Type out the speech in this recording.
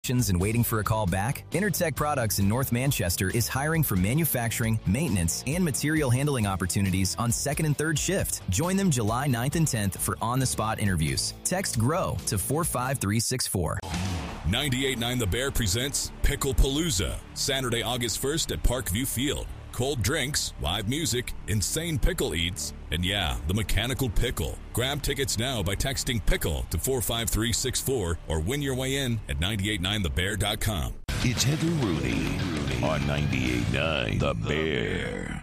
And waiting for a call back? Intertech Products in North Manchester is hiring for manufacturing, maintenance, and material handling opportunities on second and third shift. Join them July 9th and 10th for on-the-spot interviews. Text GROW to 45364. 98.9 The Bear presents Pickle Palooza, Saturday, August 1st at Parkview Field. Cold drinks, live music, insane pickle eats, and yeah, the mechanical pickle. Grab tickets now by texting PICKLE to 45364 or win your way in at 989thebear.com. It's Heather Rooney on 98.9 The Bear.